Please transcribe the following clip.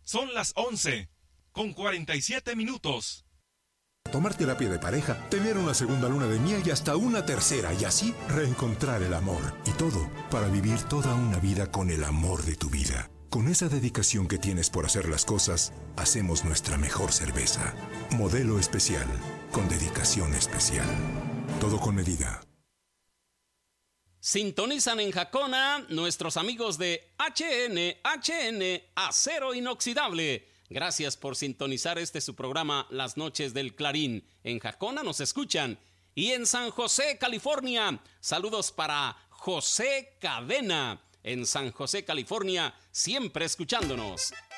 Son las 11:47. Tomar terapia de pareja, tener una segunda luna de miel y hasta una tercera, y así reencontrar el amor. Y todo para vivir toda una vida con el amor de tu vida. Con esa dedicación que tienes por hacer las cosas, hacemos nuestra mejor cerveza. Modelo especial, con dedicación especial. Todo con medida. Sintonizan en Jacona nuestros amigos de HN Acero Inoxidable. Gracias por sintonizar su programa Las Noches del Clarín. En Jacona nos escuchan. Y en San José, California, saludos para José Cadena. En San José, California, siempre escuchándonos.